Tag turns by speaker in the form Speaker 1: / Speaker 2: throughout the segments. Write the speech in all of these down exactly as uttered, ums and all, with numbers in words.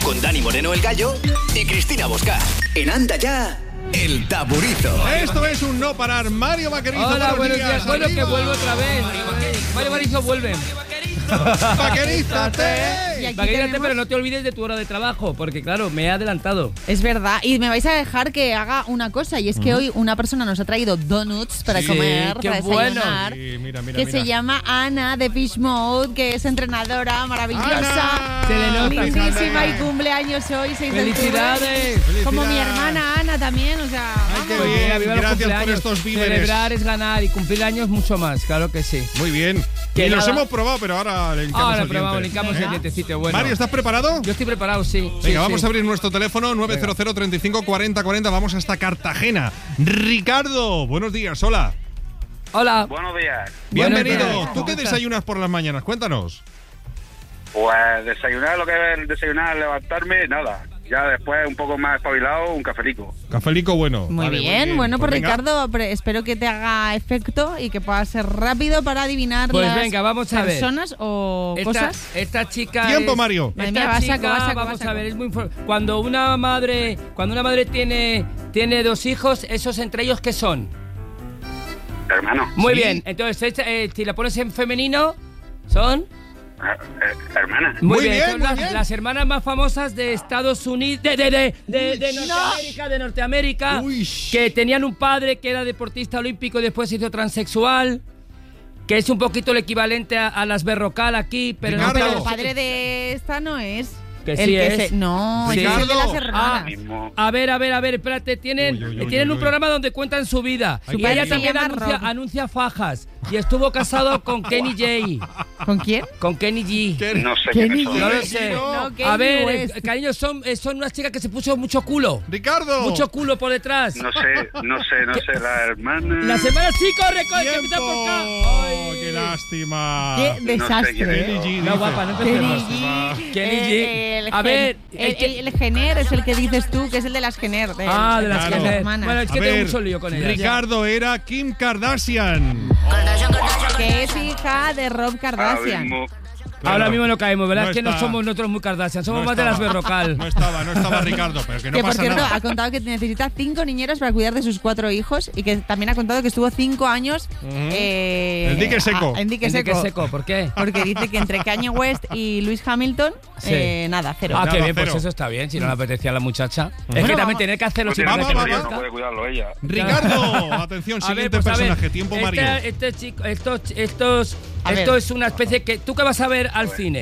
Speaker 1: con Dani Moreno el Gallo y Cristina Bosca. En Anda Ya, El Taburizo.
Speaker 2: Esto es un no parar. Mario Vaquerizo.
Speaker 3: Hola, buenos
Speaker 2: días.
Speaker 3: días. Bueno, que vuelvo otra vez. Mario Vaquerizo vuelve.
Speaker 2: Vaquerízate.
Speaker 3: Vaquerízate, pero no te olvides de tu hora de trabajo, porque claro, me he adelantado.
Speaker 4: Es verdad. Y me vais a dejar que haga una cosa, y es que uh-huh. hoy una persona nos ha traído donuts para
Speaker 3: sí,
Speaker 4: comer,
Speaker 3: qué
Speaker 4: para
Speaker 3: bueno.
Speaker 4: desayunar.
Speaker 2: Sí, mira, mira,
Speaker 4: que
Speaker 2: mira.
Speaker 4: se llama Ana de Fish Mode, que es entrenadora maravillosa.
Speaker 2: Ana.
Speaker 3: Se le nota.
Speaker 4: Lindísima y cumpleaños hoy, seis de octubre.
Speaker 3: ¡Felicidades!
Speaker 4: Como mi hermana Ana también, o sea,
Speaker 2: Ay,
Speaker 4: vamos.
Speaker 2: qué bien.
Speaker 3: Viva
Speaker 2: Gracias
Speaker 3: los
Speaker 2: por estos víveres.
Speaker 3: Celebrar es ganar y cumplir años mucho más, claro que sí.
Speaker 2: Muy bien.
Speaker 3: Que
Speaker 2: y los
Speaker 3: nada.
Speaker 2: hemos probado, pero ahora le hincamos
Speaker 3: Ahora
Speaker 2: el
Speaker 3: probamos,
Speaker 2: diente.
Speaker 3: linkamos el dientecito. Bueno.
Speaker 2: Mario, ¿estás preparado?
Speaker 3: Yo estoy preparado, sí.
Speaker 2: Venga,
Speaker 3: sí,
Speaker 2: vamos
Speaker 3: sí.
Speaker 2: a abrir nuestro teléfono nueve cero cero, treinta y cinco, cuarenta, cuarenta. Vamos hasta Cartagena. Ricardo, buenos días, hola.
Speaker 3: Hola.
Speaker 5: Buenos días.
Speaker 2: Bienvenido.
Speaker 3: Buenos días.
Speaker 2: ¿Tú qué desayunas por las mañanas? Cuéntanos.
Speaker 5: Pues desayunar, lo que es desayunar, levantarme, nada. Ya después, un poco más espabilado, un cafelico.
Speaker 2: Cafelico bueno.
Speaker 4: Muy,
Speaker 2: Vale,
Speaker 4: bien. Bueno, pues,
Speaker 2: pues venga.
Speaker 4: Ricardo, pre- espero que te haga efecto y que pueda ser rápido para adivinar
Speaker 3: Pues
Speaker 4: las
Speaker 3: venga, vamos a ver.
Speaker 4: personas o
Speaker 3: Esta,
Speaker 4: cosas.
Speaker 3: esta chica
Speaker 2: Tiempo,
Speaker 3: es-
Speaker 2: Mario.
Speaker 4: Madre
Speaker 3: Esta
Speaker 4: mía, va
Speaker 3: chica,
Speaker 4: saco, va saco, va
Speaker 3: vamos
Speaker 4: saco.
Speaker 3: a ver, es muy infor- cuando una madre, cuando una madre tiene tiene dos hijos, esos entre ellos ¿qué son?
Speaker 5: Hermano.
Speaker 3: Muy
Speaker 2: Sí.
Speaker 3: bien. Entonces, esta, eh, si la pones en femenino, son
Speaker 5: Eh, eh, hermana.
Speaker 2: Muy
Speaker 3: bien,
Speaker 2: bien,
Speaker 3: son
Speaker 2: muy
Speaker 3: las,
Speaker 2: bien.
Speaker 3: las hermanas más famosas de Estados Unidos, de, de, de, de, de Norteamérica, de Norteamérica,
Speaker 2: Uy.
Speaker 3: que tenían un padre que era deportista olímpico y después se hizo transexual, que es un poquito el equivalente a, a las Berrocal aquí, pero no,
Speaker 2: Ricardo.
Speaker 4: Pero el padre de esta no es.
Speaker 3: Que
Speaker 4: el
Speaker 3: sí
Speaker 4: que
Speaker 3: es.
Speaker 4: se- no,
Speaker 3: Sí.
Speaker 4: ese es el de las
Speaker 2: Ricardo.
Speaker 4: hermanas.
Speaker 3: Ah,
Speaker 5: Mismo.
Speaker 3: A ver, a ver, a ver, espérate, tienen,
Speaker 2: Uy, uy, uy,
Speaker 3: tienen
Speaker 2: uy,
Speaker 3: un
Speaker 2: uy.
Speaker 3: programa donde cuentan su vida.
Speaker 2: Ay,
Speaker 3: y
Speaker 2: qué
Speaker 3: ella
Speaker 2: bien.
Speaker 3: también
Speaker 4: Se llama
Speaker 3: anuncia,
Speaker 4: Rob.
Speaker 3: anuncia fajas. Y estuvo casado con Kenny J.
Speaker 4: ¿Con quién?
Speaker 3: Con Kenny G.
Speaker 5: No sé
Speaker 4: ¿Qué
Speaker 5: quiénes
Speaker 4: ni-
Speaker 5: son.
Speaker 3: No lo
Speaker 2: Kenny
Speaker 3: sé.
Speaker 2: no.
Speaker 4: No,
Speaker 3: A
Speaker 4: Kenny
Speaker 3: ver,
Speaker 4: West.
Speaker 3: eh, cariño, son, eh, son unas chicas que se puso mucho culo.
Speaker 2: Ricardo.
Speaker 3: Mucho culo por detrás.
Speaker 5: No sé, no sé, no sé, la hermana.
Speaker 3: La semana sí corre, corre, que empieza
Speaker 2: Tiempo.
Speaker 3: por acá. Ay.
Speaker 2: Qué lástima.
Speaker 4: Qué
Speaker 5: quién es.
Speaker 4: desastre.
Speaker 2: Kenny G,
Speaker 3: No,
Speaker 2: dice.
Speaker 3: guapa, no
Speaker 4: Kenny
Speaker 3: empecemos.
Speaker 4: G.
Speaker 3: Kenny G.
Speaker 4: Eh, el
Speaker 3: A ver,
Speaker 4: gen-
Speaker 3: el
Speaker 4: el,
Speaker 3: que-
Speaker 4: el, el Gener es el que dices tú, que es el de las Gener. de-
Speaker 3: Ah, de las
Speaker 2: Claro.
Speaker 3: que
Speaker 4: hermanas.
Speaker 3: Bueno, es
Speaker 2: A
Speaker 3: que tengo
Speaker 2: ver,
Speaker 3: mucho lío con ella.
Speaker 2: Ricardo era Kim Kardashian.
Speaker 4: que es hija de Rob
Speaker 5: Ahora
Speaker 4: Kardashian.
Speaker 5: mismo,
Speaker 2: Claro.
Speaker 3: Ahora mismo no caemos, ¿verdad?
Speaker 2: No
Speaker 3: es que no
Speaker 2: está.
Speaker 3: somos nosotros muy Kardashian, somos
Speaker 2: No
Speaker 3: más de las
Speaker 2: estaba.
Speaker 3: Berrocal.
Speaker 2: No estaba, no estaba Ricardo, pero que no
Speaker 4: que por
Speaker 2: pasa
Speaker 4: cierto
Speaker 2: nada.
Speaker 4: ha contado que necesita cinco niñeras para cuidar de sus cuatro hijos y que también ha contado que estuvo cinco años eh,
Speaker 2: El dique seco.
Speaker 4: a- en dique
Speaker 3: ¿En
Speaker 4: seco.
Speaker 3: qué seco? ¿Por qué?
Speaker 4: Porque dice que entre Kanye West y Lewis Hamilton,
Speaker 3: Sí.
Speaker 4: eh, nada, cero.
Speaker 3: Ah,
Speaker 2: Nada,
Speaker 3: qué bien,
Speaker 2: cero.
Speaker 3: pues eso está bien, si no le apetecía a la muchacha. Es
Speaker 4: Bueno,
Speaker 3: que también
Speaker 4: vamos.
Speaker 3: tener que hacerlo
Speaker 5: no
Speaker 3: sin
Speaker 5: tiene
Speaker 2: Vamos,
Speaker 3: que te
Speaker 2: vamos,
Speaker 5: experiencia,
Speaker 2: vamos.
Speaker 5: no puede cuidarlo ella.
Speaker 2: Ricardo, atención,
Speaker 3: A
Speaker 2: siguiente
Speaker 3: ver, pues a ver,
Speaker 2: personaje. Tiempo,
Speaker 3: esta-
Speaker 2: Mario.
Speaker 3: Este chico, estos, estos,
Speaker 4: A ver.
Speaker 3: esto es una especie que tú que vas a ver al cine.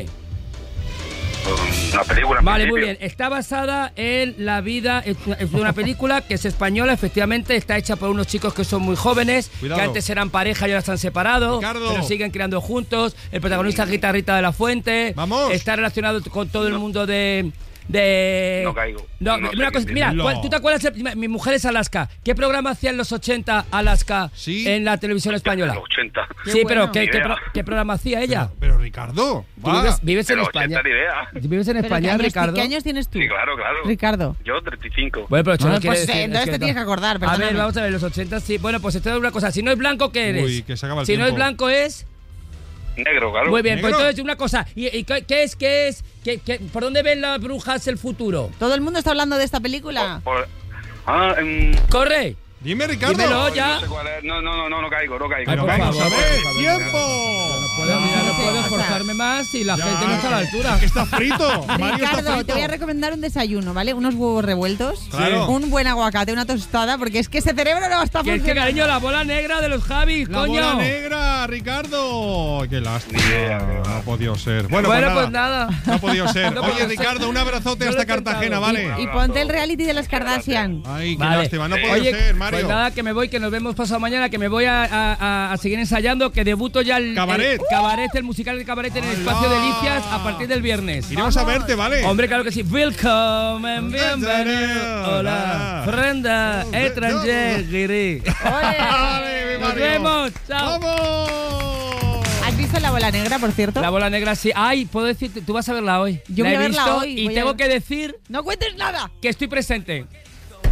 Speaker 5: Una película. en
Speaker 3: Vale, muy
Speaker 5: principio.
Speaker 3: bien. Está basada en la vida, es una- es una película que es española, efectivamente, está hecha por unos chicos que son muy jóvenes,
Speaker 2: Cuidado.
Speaker 3: que antes eran pareja y ahora están separados,
Speaker 2: Ricardo.
Speaker 3: pero siguen creando juntos. El protagonista es Guitarrita de la Fuente.
Speaker 2: Vamos.
Speaker 3: Está relacionado con todo el mundo de... de
Speaker 5: No caigo.
Speaker 3: No,
Speaker 5: No sé
Speaker 3: una
Speaker 5: qué
Speaker 3: cosa,
Speaker 5: tiene.
Speaker 3: mira,
Speaker 2: No.
Speaker 3: ¿cuál- ¿tú te acuerdas? de- Mi mujer es Alaska. ¿Qué programa hacía en los ochenta Alaska
Speaker 2: Sí.
Speaker 3: en la televisión española?
Speaker 5: En los ochenta.
Speaker 4: Qué
Speaker 3: Sí, pero
Speaker 4: bueno.
Speaker 3: ¿qué,
Speaker 5: Ni
Speaker 3: qué,
Speaker 5: idea.
Speaker 3: pro- qué programa hacía ella?
Speaker 2: Pero Ricardo,
Speaker 3: ¿Tú
Speaker 2: va.
Speaker 3: vives, vives en
Speaker 5: En los
Speaker 3: España?
Speaker 5: ochenta, ni idea.
Speaker 3: ¿Vives en
Speaker 4: Pero ¿qué
Speaker 3: España,
Speaker 4: años,
Speaker 3: Ricardo?
Speaker 4: ¿Qué años tienes tú?
Speaker 5: Sí, claro, claro.
Speaker 4: Ricardo.
Speaker 5: Yo, treinta y cinco.
Speaker 3: Bueno, pero eso
Speaker 4: Bueno,
Speaker 3: no quiere
Speaker 4: pues,
Speaker 3: decir-
Speaker 4: eh, entonces
Speaker 3: es que
Speaker 4: te tienes
Speaker 3: no.
Speaker 4: que acordar,
Speaker 3: A ver,
Speaker 4: perdóname.
Speaker 3: vamos a ver, los ochenta sí. Bueno, pues te doy una cosa. Si no es blanco, ¿qué eres?
Speaker 2: Uy, que se acaba el
Speaker 3: si no
Speaker 2: tiempo.
Speaker 3: es blanco, es...
Speaker 5: Negro, claro.
Speaker 3: Muy bien, pues
Speaker 2: ¿Negro?
Speaker 3: entonces una cosa. ¿Y, y qué qué es? ¿Qué es? ¿Qué, qué- ¿Por dónde ven las brujas el futuro?
Speaker 4: Todo el mundo está hablando de esta película.
Speaker 5: Por- Ah, en...
Speaker 3: ¡Corre!
Speaker 2: Dime, Ricardo.
Speaker 3: Dímelo ya.
Speaker 5: No sé cuál es. No, no, no, no, no caigo, no caigo.
Speaker 3: Ay,
Speaker 2: Pero
Speaker 3: por
Speaker 2: vamos
Speaker 3: favor,
Speaker 2: a ver.
Speaker 3: por favor,
Speaker 2: ¡Tiempo!
Speaker 3: No puedo, mira, no puedo esforzarme más y la
Speaker 2: Ya,
Speaker 3: gente no está a la altura.
Speaker 2: que está frito. Mario está
Speaker 4: Ricardo,
Speaker 2: frito.
Speaker 4: te voy a recomendar un desayuno, ¿vale? Unos huevos revueltos,
Speaker 2: Claro.
Speaker 4: un buen aguacate, una tostada, porque es que ese cerebro no está
Speaker 3: Que es que,
Speaker 4: funcionando.
Speaker 3: cariño, la bola negra de los Javis,
Speaker 2: La
Speaker 3: coño.
Speaker 2: bola negra, Ricardo. Qué lástima.
Speaker 5: Ni idea,
Speaker 2: No ha podido ser. Bueno,
Speaker 3: Bueno,
Speaker 2: pues,
Speaker 3: pues nada.
Speaker 2: No ha podido ser.
Speaker 3: No
Speaker 2: Oye,
Speaker 3: puedo ser.
Speaker 2: Ricardo, un abrazote
Speaker 3: Yo lo
Speaker 2: hasta
Speaker 3: he intentado.
Speaker 2: Cartagena, ¿vale?
Speaker 4: Y ponte el reality de las Kardashian.
Speaker 2: Ay, qué
Speaker 3: Vale.
Speaker 2: lástima. No ha podido
Speaker 3: Oye,
Speaker 2: ser, Mario.
Speaker 3: pues nada, que me voy, que nos vemos pasado mañana, que me voy a, a- a seguir ensayando, que debuto ya el
Speaker 2: Cabaret.
Speaker 3: el cabaret, el musical de cabaret en el
Speaker 2: ¡Hala!
Speaker 3: espacio Delicias a partir del viernes.
Speaker 2: Iremos a verte, ¿vale?
Speaker 3: Hombre, claro que sí. Willkommen, bienvenido. Hola, frenda, étranger, guiri.
Speaker 2: Vale, mi
Speaker 3: Nos
Speaker 2: Mario.
Speaker 3: vemos, chao.
Speaker 2: ¡Vamos!
Speaker 4: ¿Has visto La Bola Negra, por cierto?
Speaker 3: La bola negra, sí. Ay, puedo decirte, tú vas a verla hoy.
Speaker 4: Yo
Speaker 3: la
Speaker 4: voy
Speaker 3: he
Speaker 4: a verla
Speaker 3: visto
Speaker 4: hoy,
Speaker 3: y
Speaker 4: voy a
Speaker 3: tengo
Speaker 4: ver.
Speaker 3: que decir
Speaker 4: ¡No cuentes nada!
Speaker 3: que estoy presente.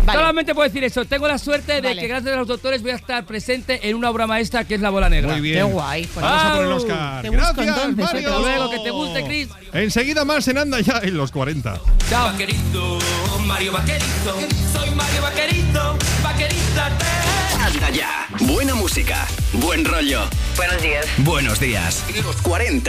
Speaker 4: Vale.
Speaker 3: Solamente puedo decir eso. Tengo la suerte de
Speaker 4: Vale.
Speaker 3: que gracias a los doctores voy a estar presente en una obra maestra que es La Bola Negra.
Speaker 2: Muy bien.
Speaker 4: Qué guay. Pues
Speaker 2: Vamos a por el
Speaker 3: Au.
Speaker 2: Oscar.
Speaker 4: Te busco
Speaker 2: Gracias,
Speaker 4: entonces,
Speaker 2: Mario.
Speaker 3: Hasta luego, que te guste, Chris.
Speaker 2: Enseguida más en Anda Ya en los cuarenta.
Speaker 3: Chao.
Speaker 6: Vaquerito, Mario Vaquerito, soy Mario Vaquerito, vaquerízate.
Speaker 1: Anda Ya. Buena música. Buen rollo.
Speaker 7: Buenos días.
Speaker 1: Buenos días. Los cuarenta.